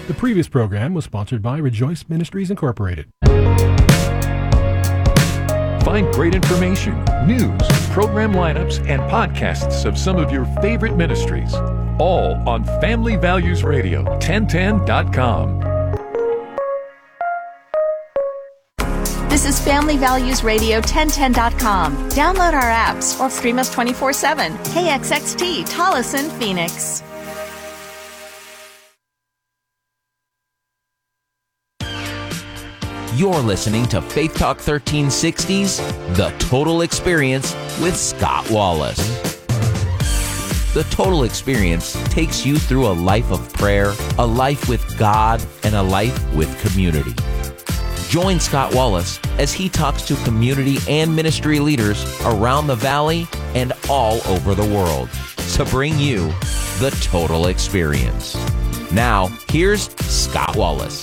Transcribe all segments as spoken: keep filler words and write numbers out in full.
The previous program was sponsored by Rejoice Ministries Incorporated. Find great information, news, program lineups, and podcasts of some of your favorite ministries, all on Family Values Radio, ten ten dot com. This is Family Values Radio, ten ten dot com. Download our apps or stream us twenty-four seven. K X X T, Tolleson, Phoenix. You're listening to Faith Talk thirteen sixty's The Total Experience with Scott Wallace. The Total Experience takes you through a life of prayer, a life with God, and a life with community. Join Scott Wallace as he talks to community and ministry leaders around the valley and all over the world to bring you the total experience. Now, here's Scott Wallace.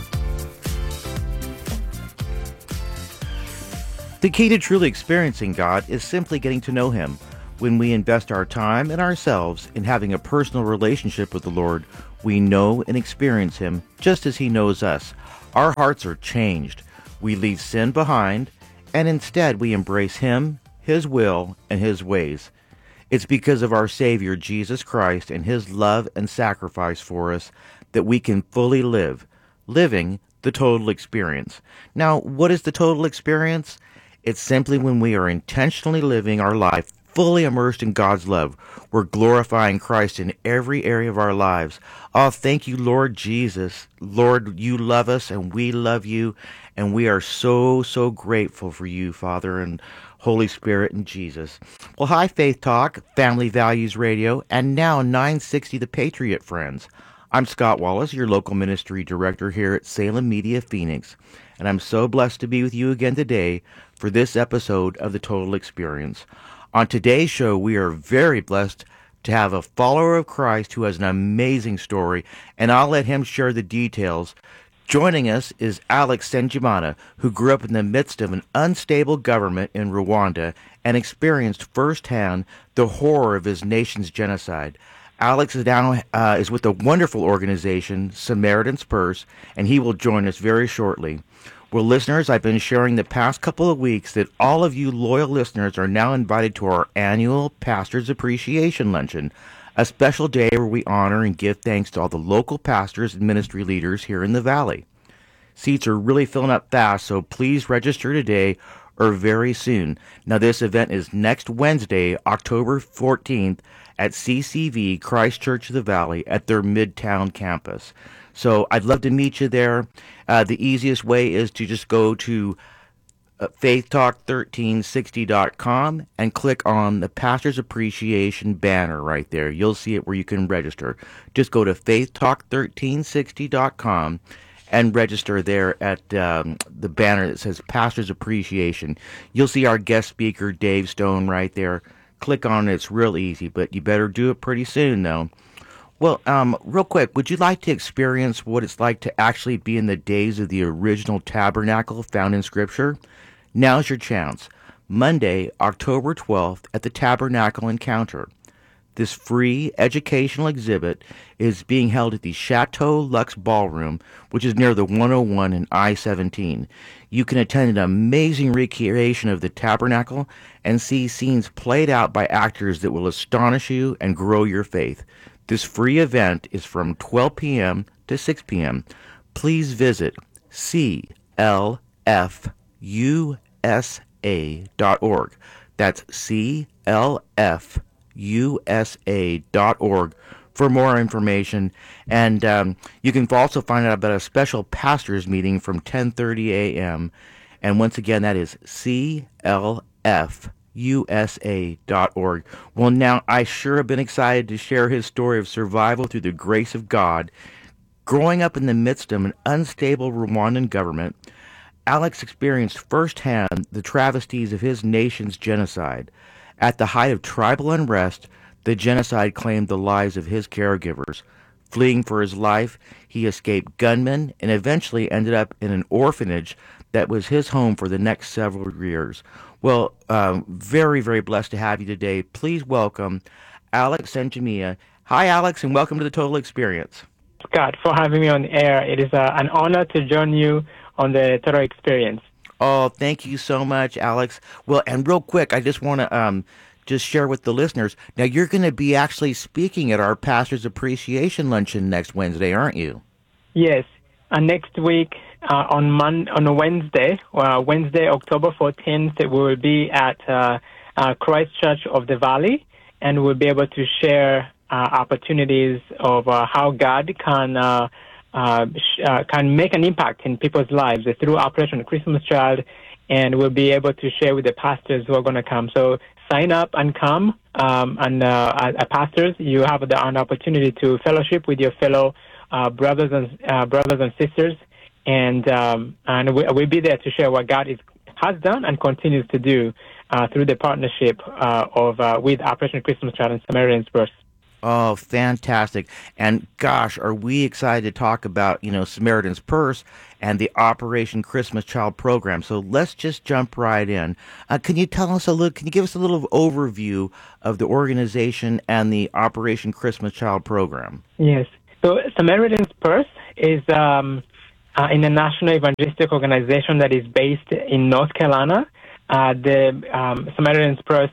The key to truly experiencing God is simply getting to know Him. When we invest our time and ourselves in having a personal relationship with the Lord, we know and experience Him just as He knows us. Our hearts are changed. We leave sin behind, and instead we embrace Him, His will, and His ways. It's because of our Savior, Jesus Christ, and His love and sacrifice for us that we can fully live, living the total experience. Now, what is the total experience? It's simply when we are intentionally living our life fully immersed in God's love. We're glorifying Christ in every area of our lives. Oh, thank you, Lord Jesus. Lord, you love us and we love you, and we are so, so grateful for you, Father, and Holy Spirit and Jesus. Well, hi, Faith Talk, Family Values Radio, and now nine sixty The Patriot, friends. I'm Scott Wallace, your local ministry director here at Salem Media Phoenix, and I'm so blessed to be with you again today for this episode of The Total Experience. On today's show, we are very blessed to have a follower of Christ who has an amazing story, and I'll let him share the details. Joining us is Alex Senjimana, who grew up in the midst of an unstable government in Rwanda and experienced firsthand the horror of his nation's genocide. Alex is now uh, is with a wonderful organization, Samaritan's Purse, and he will join us very shortly. Well, listeners, I've been sharing the past couple of weeks that all of you loyal listeners are now invited to our annual Pastors Appreciation Luncheon, a special day where we honor and give thanks to all the local pastors and ministry leaders here in the Valley. Seats are really filling up fast, so please register today or very soon. Now, this event is next Wednesday, October fourteenth, at C C V, Christ Church of the Valley, at their Midtown campus. So I'd love to meet you there. Uh, the easiest way is to just go to uh, faith talk thirteen sixty dot com and click on the Pastor's Appreciation banner right there. You'll see it where you can register. Just go to faith talk thirteen sixty dot com and register there at um, the banner that says Pastor's Appreciation. You'll see our guest speaker, Dave Stone, right there. Click on it. It's real easy, but you better do it pretty soon, though. Well, um, real quick, would you like to experience what it's like to actually be in the days of the original tabernacle found in Scripture? Now's your chance. Monday, October twelfth, at the Tabernacle Encounter. This free educational exhibit is being held at the Chateau Lux Ballroom, which is near the one oh one and I seventeen. You can attend an amazing recreation of the tabernacle and see scenes played out by actors that will astonish you and grow your faith. This free event is from twelve p.m. to six p.m. Please visit C L F U S A dot org. That's C L F U S A dot org for more information. And um, you can also find out about a special pastors meeting from ten thirty a.m. And once again, that is C L F U S A dot org. Well, now, I sure have been excited to share his story of survival through the grace of God. Growing up in the midst of an unstable Rwandan government, Alex experienced firsthand the travesties of his nation's genocide. At the height of tribal unrest, the genocide claimed the lives of his caregivers. Fleeing for his life, he escaped gunmen and eventually ended up in an orphanage that was his home for the next several years. Well, um, very, very blessed to have you today. Please welcome Alex Senjimana. Hi, Alex, and welcome to the Total Experience. Scott, for having me on the air. It is uh, an honor to join you on the Total Experience. Oh, thank you so much, Alex. Well, and real quick, I just want to um, just share with the listeners. Now, you're going to be actually speaking at our Pastor's Appreciation Luncheon next Wednesday, aren't you? Yes. And next week, uh, on Mon- on a Wednesday, uh, Wednesday, October fourteenth, we will be at uh, uh, Christ Church of the Valley, and we'll be able to share uh, opportunities of uh, how God can uh, uh, sh- uh, can make an impact in people's lives through Operation Christmas Child, and we'll be able to share with the pastors who are going to come. So sign up and come, um, and uh, as pastors, you have the, an opportunity to fellowship with your fellow uh, brothers and uh, brothers and sisters, and um, and we, we'll be there to share what God is, has done and continues to do uh, through the partnership uh, of uh, with Operation Christmas Child and Samaritan's Purse. Oh, fantastic. And gosh, are we excited to talk about, you know, Samaritan's Purse and the Operation Christmas Child program. So let's just jump right in. Uh, can you tell us a little, can you give us a little overview of the organization and the Operation Christmas Child program? Yes. So Samaritan's Purse is um, uh, an international evangelistic organization that is based in North Carolina. Uh, the um, Samaritan's Purse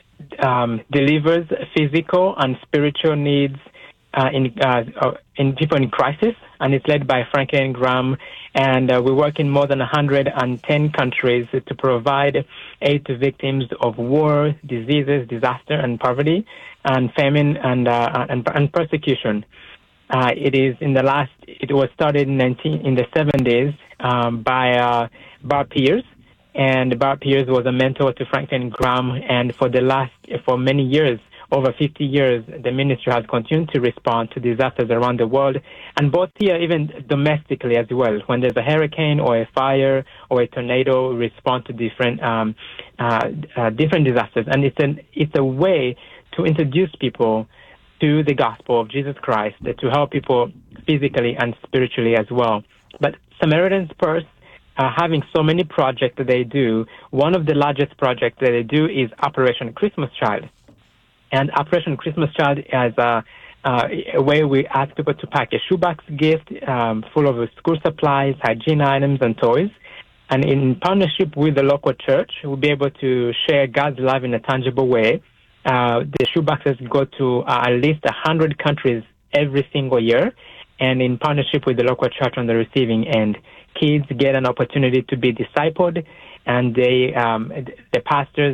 Um, delivers physical and spiritual needs uh, in uh, in people in crisis, and it's led by Franklin Graham. And uh, we work in more than one hundred ten countries to provide aid to victims of war, diseases, disaster, and poverty, and famine and uh, and, and persecution. Uh, it is in the last. It was started in nineteen in the seventies um, by uh, Bob Pierce. And Bob Pierce was a mentor to Franklin Graham, and for the last, for many years, over fifty years, the ministry has continued to respond to disasters around the world, and both here, even domestically as well. When there's a hurricane or a fire or a tornado, respond to different um, uh, uh, different disasters. And it's an it's a way to introduce people to the gospel of Jesus Christ, to help people physically and spiritually as well. But Samaritan's Purse, Uh, having so many projects that they do, one of the largest projects that they do is Operation Christmas Child. And Operation Christmas Child is a, uh, a way we ask people to pack a shoebox gift um, full of school supplies, hygiene items, and toys. And in partnership with the local church, we'll be able to share God's love in a tangible way. Uh, the shoeboxes go to uh, at least one hundred countries every single year. And in partnership with the local church on the receiving end, kids get an opportunity to be discipled, and they, um, the pastors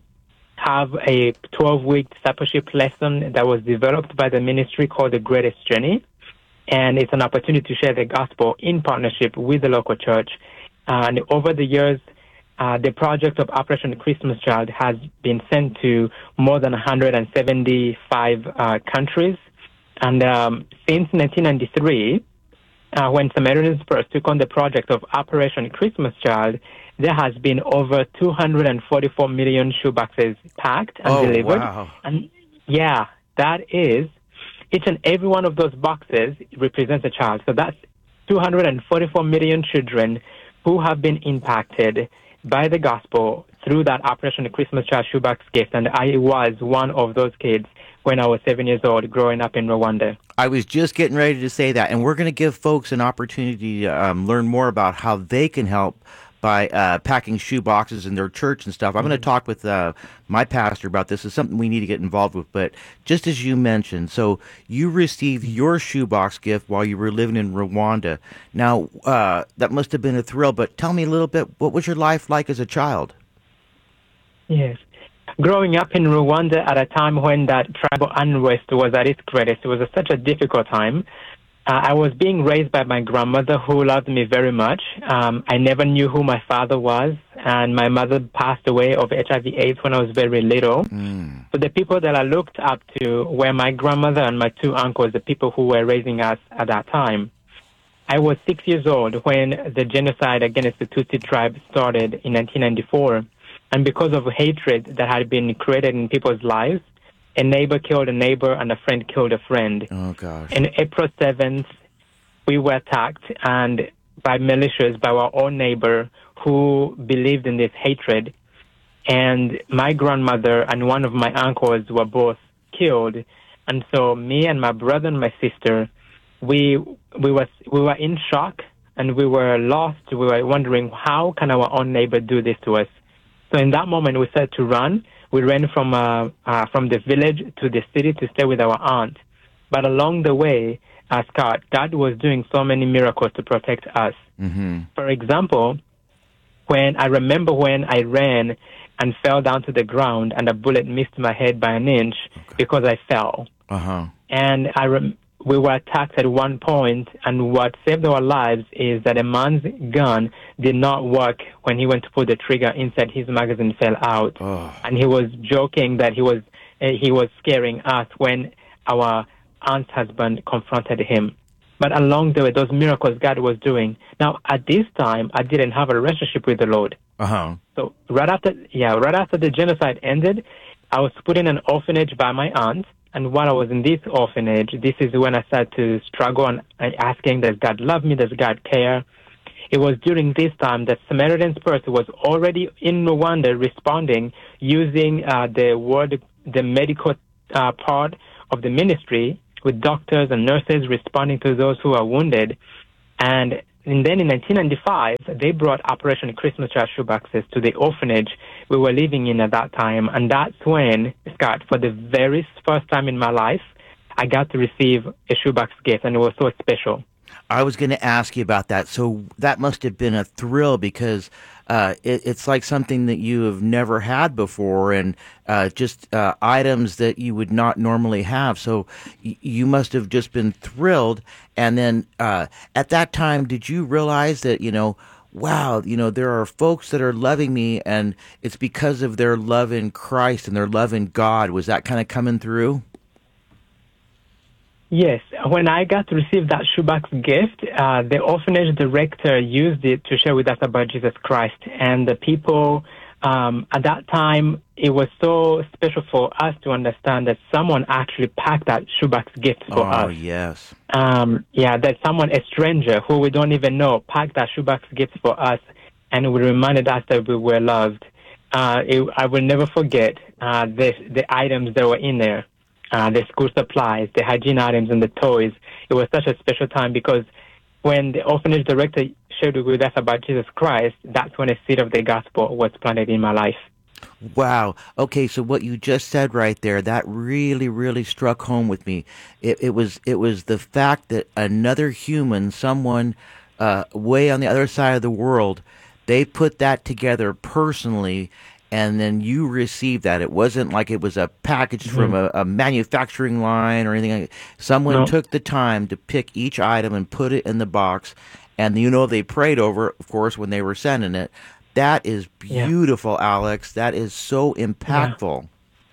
have a twelve-week discipleship lesson that was developed by the ministry called The Greatest Journey, and it's an opportunity to share the gospel in partnership with the local church. And over the years, uh, the project of Operation Christmas Child has been sent to more than one hundred seventy-five uh, countries. And um, since nineteen ninety-three, uh, when Samaritan's Purse took on the project of Operation Christmas Child, there has been over two hundred forty-four million shoeboxes packed and oh, delivered. Wow. And yeah, that is, each and every one of those boxes represents a child. So that's two hundred forty-four million children who have been impacted by the gospel through that Operation Christmas Child shoebox gift. And I was one of those kids when I was seven years old, growing up in Rwanda. I was just getting ready to say that, and we're going to give folks an opportunity to um, learn more about how they can help by uh, packing shoe boxes in their church and stuff. I'm going to talk with uh, my pastor about this. It's something we need to get involved with. But just as you mentioned, so you received your shoebox gift while you were living in Rwanda. Now, uh, that must have been a thrill, but tell me a little bit, what was your life like as a child? Yes. Growing up in Rwanda at a time when that tribal unrest was at its greatest, it was a, such a difficult time. Uh, I was being raised by my grandmother, who loved me very much. Um, I never knew who my father was, and my mother passed away of H I V AIDS when I was very little. Mm. So the people that I looked up to were my grandmother and my two uncles, the people who were raising us at that time. I was six years old when the genocide against the Tutsi tribe started in nineteen ninety-four. And because of hatred that had been created in people's lives, a neighbor killed a neighbor and a friend killed a friend. Oh, gosh. On April seventh, we were attacked and by militias, by our own neighbor who believed in this hatred. And my grandmother and one of my uncles were both killed. And so me and my brother and my sister we we were we were in shock and we were lost. We were wondering, how can our own neighbor do this to us? So in that moment, we started to run. We ran from uh, uh, from the village to the city to stay with our aunt. But along the way, uh, Scott, God was doing so many miracles to protect us. Mm-hmm. For example, when I remember when I ran and fell down to the ground and a bullet missed my head by an inch okay. because I fell. Uh-huh. And I rem- we were attacked at one point, and what saved our lives is that a man's gun did not work when he went to pull the trigger. Inside, his magazine fell out. Oh. And he was joking that he was uh, he was scaring us when our aunt's husband confronted him. But along the way, those miracles God was doing. Now, at this time, I didn't have a relationship with the Lord. Uh-huh. So right after, yeah, right after the genocide ended, I was put in an orphanage by my aunt. And while I was in this orphanage, this is when I started to struggle and asking, does God love me? Does God care? It was during this time that Samaritan's Purse was already in Rwanda responding using uh, the word, the medical uh, part of the ministry, with doctors and nurses responding to those who are wounded. And, and then in nineteen ninety-five, they brought Operation Christmas Child shoeboxes to the orphanage we were living in at that time. And that's when, Scott, for the very first time in my life, I got to receive a shoebox gift, and it was so special. I was going to ask you about that. So that must have been a thrill, because uh, it, it's like something that you have never had before, and uh, just uh, items that you would not normally have. So y- you must have just been thrilled. And then uh, at that time, did you realize that, you know, wow, you know, there are folks that are loving me, and it's because of their love in Christ and their love in God? Was that kind of coming through? Yes. When I got to receive that shoebox gift, uh, the orphanage director used it to share with us about Jesus Christ. And the people, um, at that time, it was so special for us to understand that someone actually packed that shoebox gift for oh, us. Oh, yes. Um, yeah, that someone, a stranger who we don't even know, packed that shoebox gift for us, and it reminded us that we were loved. Uh, it, I will never forget uh, the, the items that were in there. Uh, the school supplies, the hygiene items, and the toys. It was such a special time, because when the orphanage director shared with us about Jesus Christ, that's when a seed of the gospel was planted in my life. Wow. Okay, so what you just said right there, that really, really struck home with me. It, it was it was the fact that another human, someone uh, way on the other side of the world, they put that together personally, and then you received that. It wasn't like it was a package mm-hmm. from a, a manufacturing line or anything like that. Someone no. took the time to pick each item and put it in the box, and you know they prayed over it, of course, when they were sending it. That is beautiful, yeah. Alex. That is so impactful.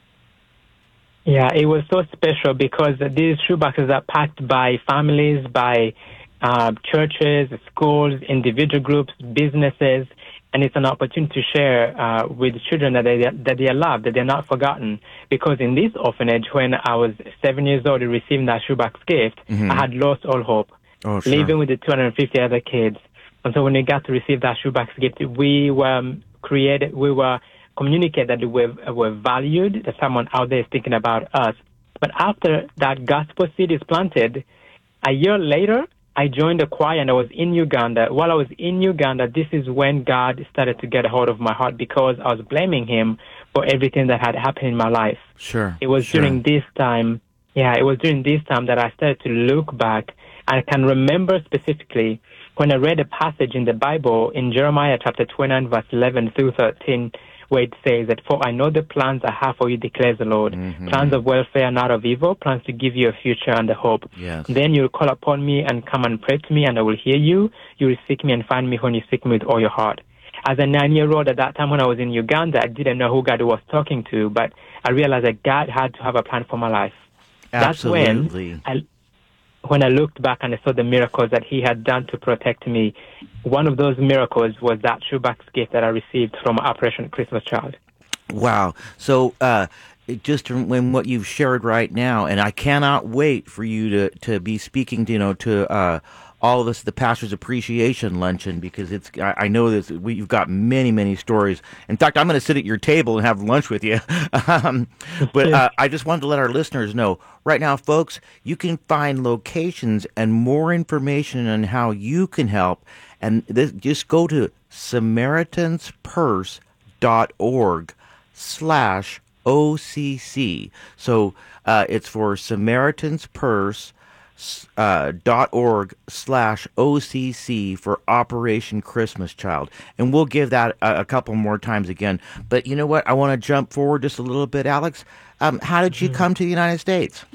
Yeah. yeah, it was so special, because these shoeboxes are packed by families, by uh, churches, schools, individual groups, businesses. And it's an opportunity to share uh, with children that they that they are loved, that they're not forgotten. Because in this orphanage, when I was seven years old and receiving that shoebox gift, mm-hmm. I had lost all hope, oh, sure. living with the two hundred fifty other kids. And so when we got to receive that shoebox gift, we were created, we were communicated that we were, were valued, that someone out there is thinking about us. But after that gospel seed is planted, a year later, I joined the choir, and I was in Uganda. While I was in Uganda, this is when God started to get a hold of my heart, because I was blaming him for everything that had happened in my life. Sure. It was sure. during this time, yeah, it was during this time that I started to look back. I can remember specifically when I read a passage in the Bible in Jeremiah chapter twenty-nine, verse eleven through thirteen, where it says that, for I know the plans I have for you, declares the Lord. Mm-hmm. Plans of welfare, not of evil, plans to give you a future and a hope. Yes. Then you will call upon me and come and pray to me, and I will hear you. You will seek me and find me when you seek me with all your heart. As a nine-year-old at that time when I was in Uganda, I didn't know who God was talking to, but I realized that God had to have a plan for my life. Absolutely. That's when I, when I looked back and I saw the miracles that he had done to protect me. One of those miracles was that shoebox gift that I received from Operation Christmas Child. Wow. So uh, just when what you've shared right now, and I cannot wait for you to, to be speaking to, you know, to uh, all of us the Pastor's Appreciation Luncheon, because it's I, I know that we, you've got many, many stories. In fact, I'm going to sit at your table and have lunch with you. um, but uh, I just wanted to let our listeners know, right now, folks, you can find locations and more information on how you can help. And this, just go to SamaritansPurse.org slash OCC. So uh, it's for Samaritan's Purse. Uh, dot org slash OCC for Operation Christmas Child. And we'll give that a, a couple more times again. But you know what? I want to jump forward just a little bit, Alex. Um, how did you come to the United States?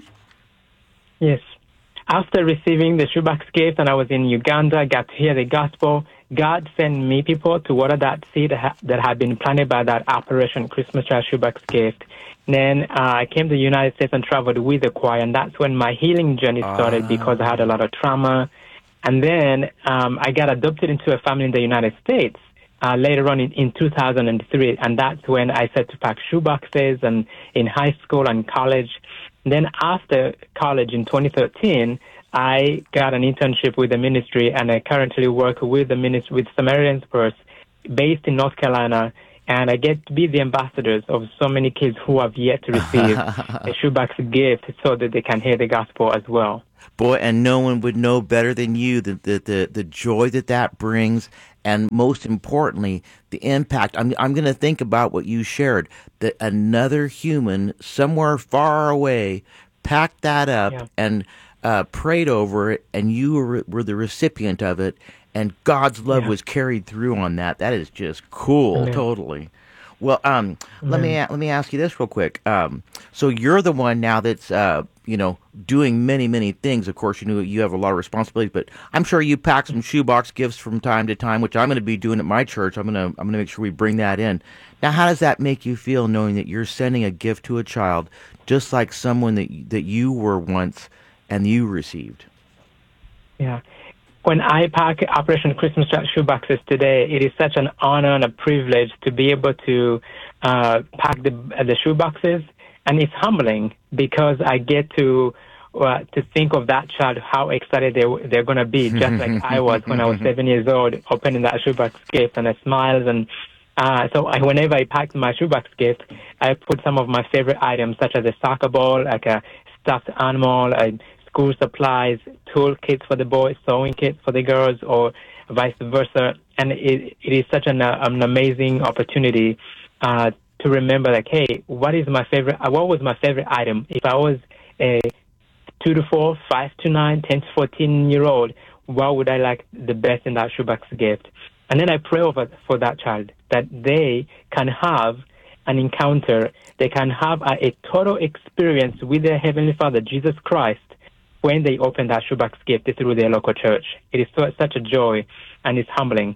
Yes. After receiving the shoebox gift and I was in Uganda, got to hear the gospel, God sent me people to water that seed that had been planted by that Operation Christmas Child shoebox gift. Then uh, I came to the United States and traveled with the choir, and that's when my healing journey started uh. because I had a lot of trauma. And then um, I got adopted into a family in the United States uh, later on in, in two thousand three, and that's when I started to pack shoeboxes and in high school and college. And then after college in twenty thirteen, I got an internship with the ministry, and I currently work with the ministry with Samaritan's Purse based in North Carolina. And I get to be the ambassadors of so many kids who have yet to receive a shoebox gift so that they can hear the gospel as well. Boy, and no one would know better than you the, the, the, the joy that that brings, and most importantly, the impact. I'm, I'm going to think about what you shared, that another human somewhere far away packed that up yeah. and uh, prayed over it, and you were, were the recipient of it. And God's love yeah. was carried through on that. That is just cool, Amen. Totally. Well, um, let me let me ask you this real quick. Um, so you're the one now that's uh, you know doing many many things. Of course, you know you have a lot of responsibilities, but I'm sure you pack some shoebox gifts from time to time, which I'm going to be doing at my church. I'm gonna I'm gonna make sure we bring that in. Now, how does that make you feel, knowing that you're sending a gift to a child, just like someone that that you were once and you received? Yeah. When I pack Operation Christmas Child shoeboxes today, it is such an honor and a privilege to be able to uh, pack the the shoeboxes, and it's humbling because I get to uh, to think of that child, how excited they they're going to be, just like I was when I was seven years old, opening that shoebox gift, and I smiled. And uh, so I, whenever I pack my shoebox gift, I put some of my favorite items, such as a soccer ball, like a stuffed animal, a school supplies, tool kits for the boys, sewing kits for the girls, or vice versa. And it, it is such an, uh, an amazing opportunity uh, to remember, like, hey, what is my favorite? Uh, what was my favorite item? If I was a two to four, five to nine, ten to fourteen year old, what would I like the best in that shoebox gift? And then I pray over for that child that they can have an encounter, they can have a, a total experience with their Heavenly Father, Jesus Christ, when they open that shoebox gift through their local church. It is so, such a joy, and it's humbling.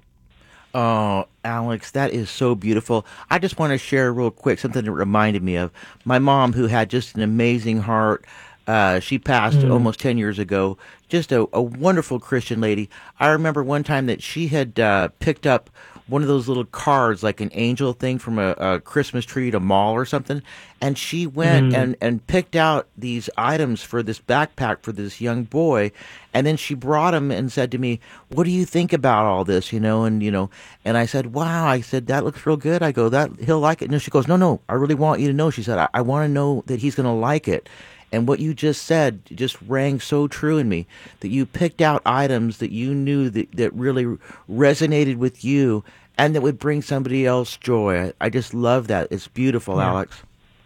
Oh, Alex, that is so beautiful. I just want to share real quick something that reminded me of my mom, who had just an amazing heart. Uh, she passed mm. almost ten years ago. Just a, a wonderful Christian lady. I remember one time that she had uh, picked up one of those little cards, like an angel thing from a, a Christmas tree at a mall or something, and she went mm. and, and picked out these items for this backpack for this young boy, and then she brought them and said to me, "What do you think about all this?" You know, and you know, and I said, "Wow," I said, "that looks real good." I go, "That he'll like it." And she goes, "No, no, I really want you to know." She said, "I, I want to know that he's going to like it." And what you just said just rang so true in me, that you picked out items that you knew that, that really resonated with you and that would bring somebody else joy. I, I just love that. It's beautiful, yeah. Alex.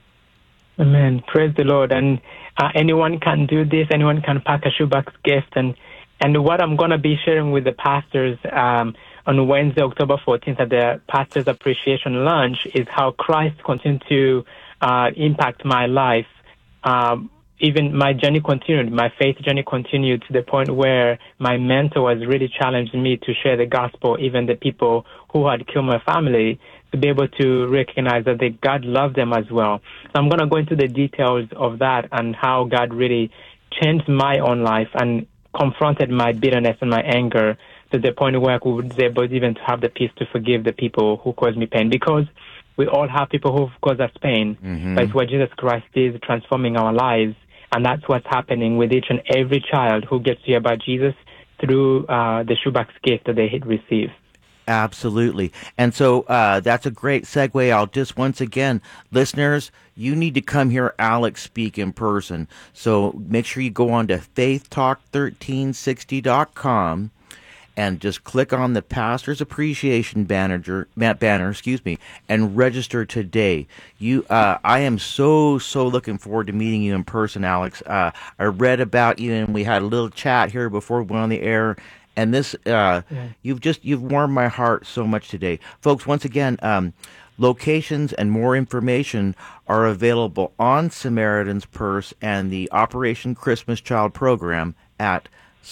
Amen. Praise the Lord. And uh, anyone can do this. Anyone can pack a shoebox gift. And, and what I'm going to be sharing with the pastors um, on Wednesday, October fourteenth at the Pastors Appreciation Lunch is how Christ continued to uh, impact my life. Um, Even my journey continued, my faith journey continued to the point where my mentor has really challenged me to share the gospel, even the people who had killed my family, to be able to recognize that they, God loved them as well. So I'm going to go into the details of that and how God really changed my own life and confronted my bitterness and my anger to the point where I was able even to have the peace to forgive the people who caused me pain. Because we all have people who've caused us pain. Mm-hmm. But it's what Jesus Christ is, transforming our lives. And that's what's happening with each and every child who gets to hear about Jesus through uh, the shoebox gift that they had received. Absolutely. And so uh, that's a great segue. I'll just once again, listeners, you need to come hear Alex speak in person. So make sure you go on to faith talk thirteen sixty dot com and just click on the Pastor's Appreciation banner, banner, excuse me, and register today. You, uh, I am so, so looking forward to meeting you in person, Alex. Uh, I read about you, and we had a little chat here before we went on the air. And this, uh, yeah. you've just, you've warmed my heart so much today. Folks, once again, um, locations and more information are available on Samaritan's Purse and the Operation Christmas Child program at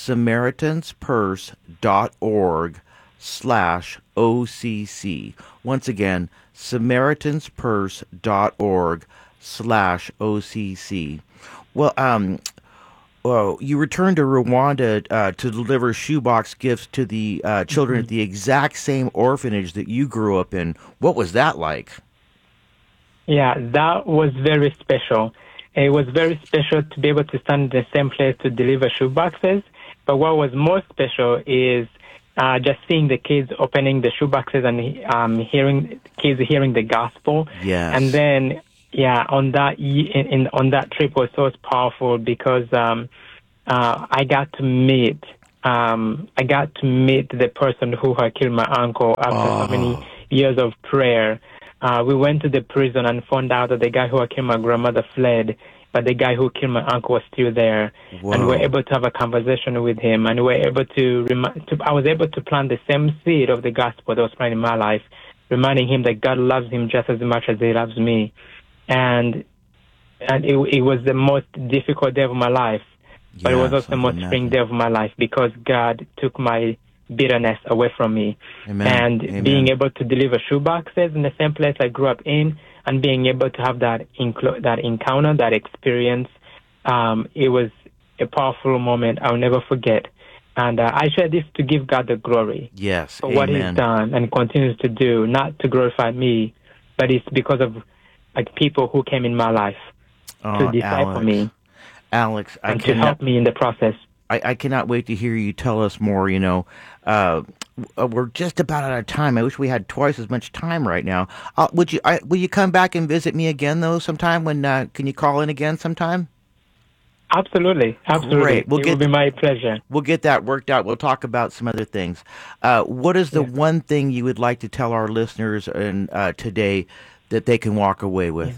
SamaritansPurse.org slash OCC. Once again, SamaritansPurse.org slash OCC. Well, um, well, you returned to Rwanda uh, to deliver shoebox gifts to the uh, children mm-hmm. at the exact same orphanage that you grew up in. What was that like? Yeah, that was very special. It was very special to be able to stand in the same place to deliver shoeboxes. But what was more special is uh, just seeing the kids opening the shoeboxes and um, hearing kids hearing the gospel. Yes. And then, yeah, on that in, in on that trip was so powerful because um, uh, I got to meet um, I got to meet the person who had killed my uncle after oh. so many years of prayer. Uh, we went to the prison and found out that the guy who had killed my grandmother fled, but the guy who killed my uncle was still there. Whoa. And we were able to have a conversation with him, and we were able to, remind, to I was able to plant the same seed of the gospel that was planted in my life, reminding him that God loves him just as much as he loves me. And and it, it was the most difficult day of my life, but yeah, it was also the most freeing day of my life because God took my bitterness away from me. Amen. And Amen. Being able to deliver shoeboxes in the same place I grew up in, and being able to have that inclo- that encounter, that experience, um, it was a powerful moment I'll never forget. And uh, I share this to give God the glory yes, for what amen. He's done and continues to do, not to glorify me, but it's because of like people who came in my life oh, to disciple Alex. me, Alex, I and cannot, to help me in the process. I, I cannot wait to hear you tell us more. You know, uh, we're just about out of time. I wish we had twice as much time right now. Uh, would you? I, will you come back and visit me again though sometime? When uh, can you call in again sometime? Absolutely, absolutely. Great. We'll it get, will be my pleasure. We'll get that worked out. We'll talk about some other things. Uh, what is the yeah. one thing you would like to tell our listeners and uh, today that they can walk away with? Yeah.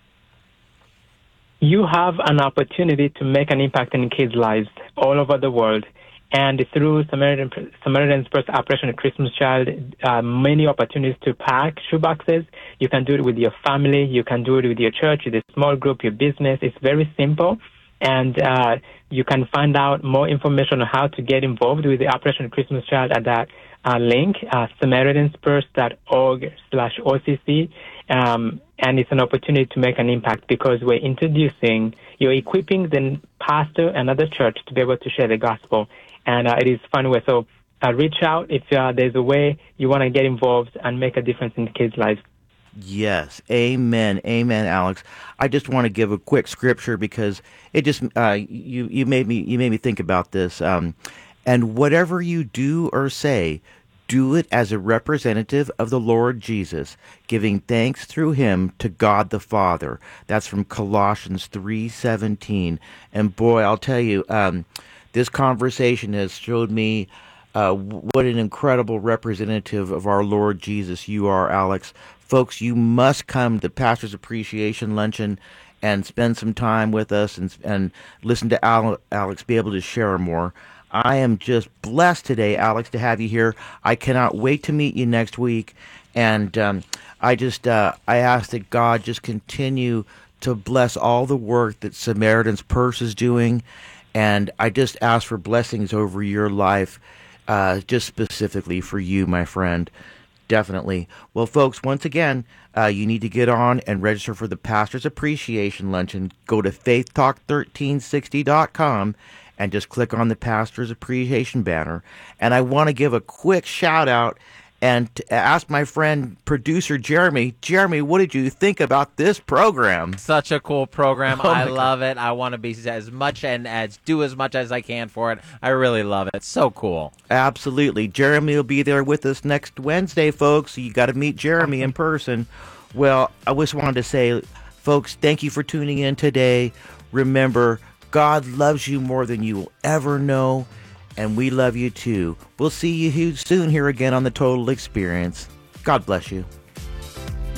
You have an opportunity to make an impact in kids' lives all over the world. And through Samaritan, Samaritan's Purse Operation Christmas Child, uh, many opportunities to pack shoeboxes. You can do it with your family. You can do it with your church, with a small group, your business. It's very simple. And uh, you can find out more information on how to get involved with the Operation Christmas Child at that uh, link, uh, SamaritansPurse.org slash OCC. Um, and it's an opportunity to make an impact because we're introducing, you're equipping the pastor and other church to be able to share the gospel. And uh, it is a fun way. So uh, reach out if uh, there's a way you want to get involved and make a difference in kids' lives. Yes, amen, amen, Alex. I just want to give a quick scripture because it just uh, you you made me you made me think about this. Um, and whatever you do or say, do it as a representative of the Lord Jesus, giving thanks through him to God the Father. That's from Colossians three seventeen. And boy, I'll tell you, um, this conversation has showed me uh, what an incredible representative of our Lord Jesus you are, Alex. Folks, you must come to Pastor's Appreciation Luncheon and spend some time with us and and listen to Al, Alex be able to share more. I am just blessed today, Alex, to have you here. I cannot wait to meet you next week. And um, I just, uh, I ask that God just continue to bless all the work that Samaritan's Purse is doing. And I just ask for blessings over your life, uh, just specifically for you, my friend. Definitely. Well, folks, once again, uh, you need to get on and register for the Pastor's Appreciation Luncheon. Go to faith talk thirteen sixty dot com and just click on the Pastor's Appreciation banner. And I want to give a quick shout out and to ask my friend producer Jeremy. Jeremy, what did you think about this program? Such a cool program. Oh I my love it. I want to be as much and as do as much as I can for it. I really love it. It's so cool. Absolutely. Jeremy will be there with us next Wednesday, folks. So you got to meet Jeremy in person. Well, I just wanted to say, folks, thank you for tuning in today. Remember, God loves you more than you will ever know, and we love you too. We'll see you soon here again on The Total Experience. God bless you.